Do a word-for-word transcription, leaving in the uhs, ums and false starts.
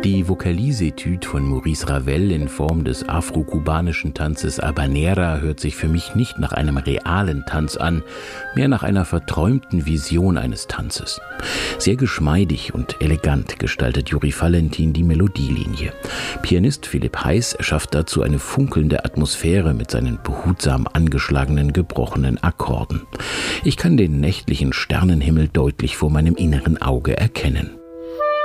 Die Vocalise-Etüde von Maurice Ravel in Form des afro-kubanischen Tanzes Habanera hört sich für mich nicht nach einem realen Tanz an, mehr nach einer verträumten Vision eines Tanzes. Sehr geschmeidig und elegant gestaltet Joeri Valentin die Melodielinie. Pianist Philipp Heiß schafft dazu eine funkelnde Atmosphäre mit seinen behutsam angeschlagenen, gebrochenen Akkorden. Ich kann den nächtlichen Sternenhimmel deutlich vor meinem inneren Auge erkennen.